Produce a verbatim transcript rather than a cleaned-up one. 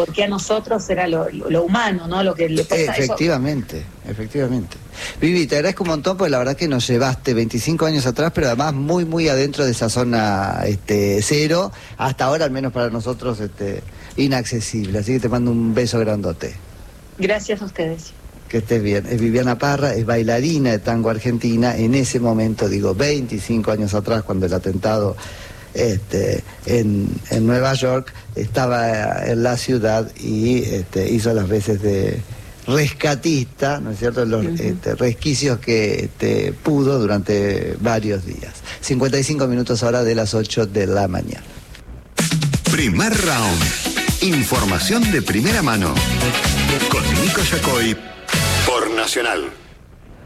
por qué a nosotros era lo, lo, lo humano, ¿no? Lo que le pasa. Efectivamente, eso. efectivamente. Vivi, te agradezco un montón porque la verdad que nos llevaste veinticinco años atrás, pero además muy, muy adentro de esa zona este, cero, hasta ahora al menos para nosotros este, inaccesible. Así que te mando un beso grandote. Gracias a ustedes. Que estés bien. Es Viviana Parra, es bailarina de tango argentina. En ese momento, digo, veinticinco años atrás, cuando el atentado este, en, en Nueva York, estaba en la ciudad y este, hizo las veces de rescatista, ¿no es cierto?, los uh-huh. este, resquicios que este, pudo durante varios días. cincuenta y cinco minutos ahora de las ocho de la mañana. Primer round. Información de primera mano. Con Nico Yacoy por Nacional.